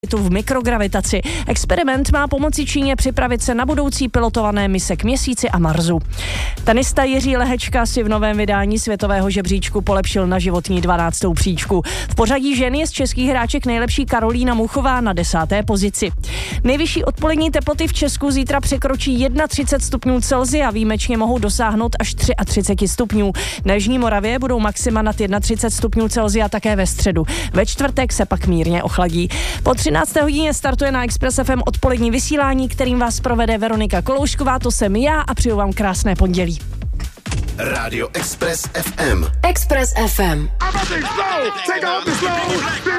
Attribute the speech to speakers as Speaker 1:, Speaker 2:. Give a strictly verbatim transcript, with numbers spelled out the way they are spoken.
Speaker 1: v mikrogravitaci. Experiment má pomoci Číně připravit se na budoucí pilotované mise k Měsíci a Marsu. Tenista Jiří Lehečka si v novém vydání světového žebříčku polepšil na životní dvanáctou příčku. V pořadí žen je z českých hráček nejlepší Karolína Muchová na desáté pozici. Nejvyšší odpolední teploty v Česku zítra překročí třicet jedna stupňů Celsia, výjimečně mohou dosáhnout až třicet tři stupňů. Na Jižní Moravě budou maxima nad třicet jedna stupňů Celsia také ve středu. Ve čtvrtek se pak mírně ochladí. Po třinácté hodině startuje na Express F M odpolední vysílání, kterým vás provede Veronika Koloušková, to jsem já a přeju vám krásné pondělí.
Speaker 2: Radio Express F M.
Speaker 3: Express F M.